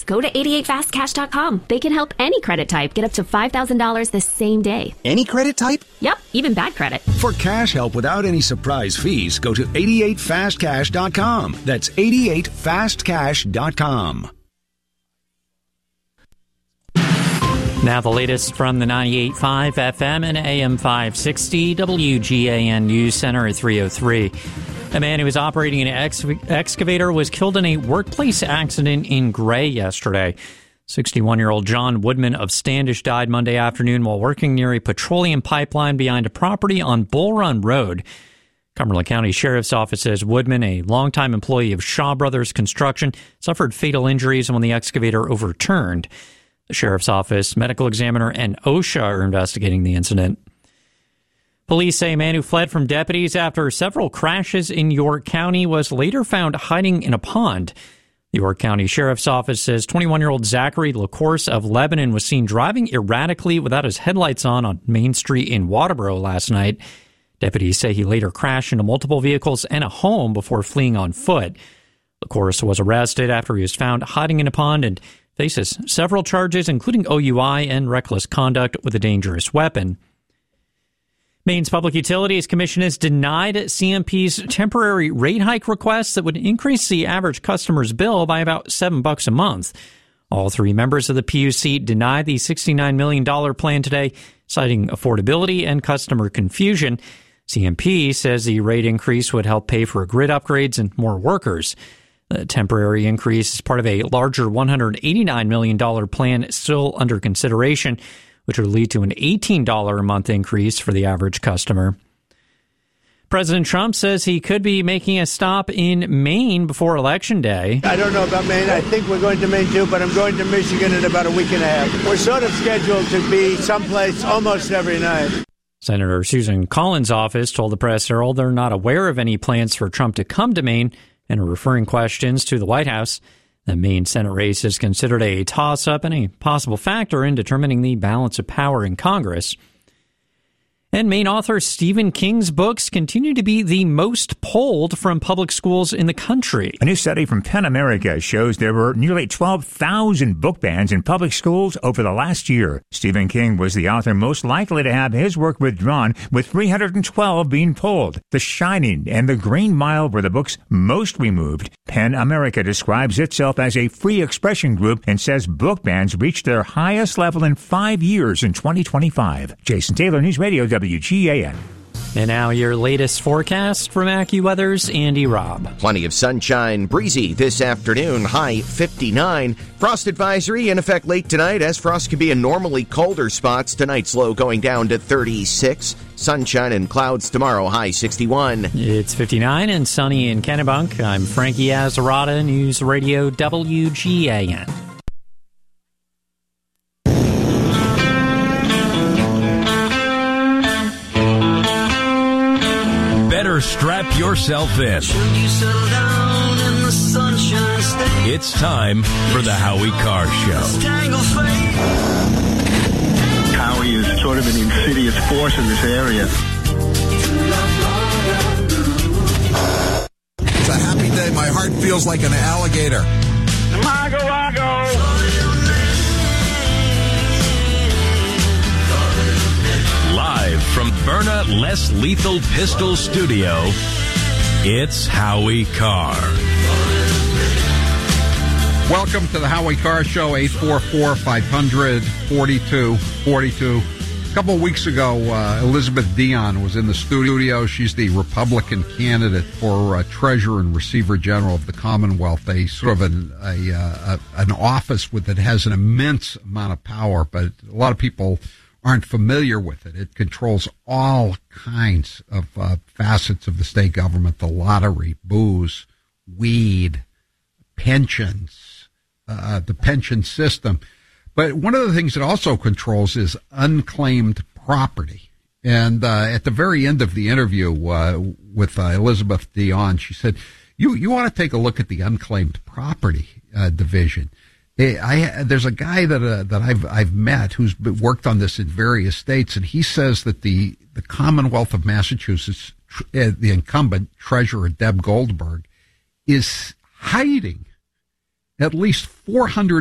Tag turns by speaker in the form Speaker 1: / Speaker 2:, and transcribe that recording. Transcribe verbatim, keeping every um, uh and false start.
Speaker 1: Just go to eighty-eight fast cash dot com. They can help any credit type get up to five thousand dollars the same day.
Speaker 2: Any credit type?
Speaker 1: Yep, even bad credit.
Speaker 3: For cash help without any surprise fees, go to eighty-eight fast cash dot com. That's eighty-eight fast cash dot com.
Speaker 4: Now the latest from the ninety-eight point five F M and A M five sixty W G A N News Center at three oh three. A man who was operating an ex- excavator was killed in a workplace accident in Gray yesterday. sixty-one-year-old John Woodman of Standish died Monday afternoon while working near a petroleum pipeline behind a property on Bull Run Road. Cumberland County Sheriff's Office says Woodman, a longtime employee of Shaw Brothers Construction, suffered fatal injuries when the excavator overturned. The Sheriff's Office, medical examiner, and OSHA are investigating the incident. Police say a man who fled from deputies after several crashes in York County was later found hiding in a pond. The York County Sheriff's Office says twenty-one-year-old Zachary LaCourse of Lebanon was seen driving erratically without his headlights on on Main Street in Waterboro last night. Deputies say he later crashed into multiple vehicles and a home before fleeing on foot. LaCourse was arrested after he was found hiding in a pond and faces several charges, including O U I and reckless conduct with a dangerous weapon. Maine's Public Utilities Commission has denied C M P's temporary rate hike request that would increase the average customer's bill by about seven bucks a month. All three members of the P U C denied the sixty-nine million dollars plan today, citing affordability and customer confusion. C M P says the rate increase would help pay for grid upgrades and more workers. The temporary increase is part of a larger one hundred eighty-nine million dollars plan still under consideration, which would lead to an eighteen dollars a month increase for the average customer. President Trump says he could be making a stop in Maine before Election Day.
Speaker 5: I don't know about Maine. I think we're going to Maine too, but I'm going to Michigan in about a week and a half. We're sort of scheduled to be someplace almost every night.
Speaker 4: Senator Susan Collins' office told the Press Herald they're not aware of any plans for Trump to come to Maine and are referring questions to the White House. The Maine Senate race is considered a toss-up and a possible factor in determining the balance of power in Congress. And Maine author Stephen King's books continue to be the most polled from public schools in the country.
Speaker 6: A new study from PEN America shows there were nearly twelve thousand book bans in public schools over the last year. Stephen King was the author most likely to have his work withdrawn, with three hundred twelve being polled. The Shining and The Green Mile were the books most removed. PEN America describes itself as a free expression group and says book bans reached their highest level in five years in twenty twenty-five. Jason Taylor, News Radio W G A N.
Speaker 4: And now your latest forecast from AccuWeather's Andy Robb.
Speaker 7: Plenty of sunshine, breezy this afternoon, high fifty-nine. Frost advisory in effect late tonight, as frost can be in normally colder spots. Tonight's low going down to thirty-six. Sunshine and clouds tomorrow, high sixty-one.
Speaker 4: It's fifty-nine and sunny in Kennebunk. I'm Frankie Azarada, News Radio W G A N.
Speaker 8: Strap yourself in. It's time for the Howie Carr Show.
Speaker 9: Howie is sort of an insidious force in this area.
Speaker 10: It's a happy day. My heart feels like an alligator.
Speaker 9: Mago, mago.
Speaker 8: Live from Byrna Less Lethal Pistol Studio, it's Howie Carr.
Speaker 11: Welcome to the Howie Carr Show, eight four four, five hundred, forty-two forty-two. A couple of weeks ago, uh, Elizabeth Dion was in the studio. She's the Republican candidate for uh, Treasurer and Receiver General of the Commonwealth, a sort of an, a, uh, a, an office with that has an immense amount of power, but a lot of people aren't familiar with it. It controls all kinds of uh, facets of the state government: the lottery, booze, weed, pensions, uh, the pension system. But one of the things it also controls is unclaimed property. And uh, at the very end of the interview uh, with uh, Elizabeth Dion, she said, you you want to take a look at the unclaimed property uh, division. I, there's a guy that uh, that I've I've met who's worked on this in various states, and he says that the, the Commonwealth of Massachusetts, uh, the incumbent treasurer Deb Goldberg, is hiding at least four hundred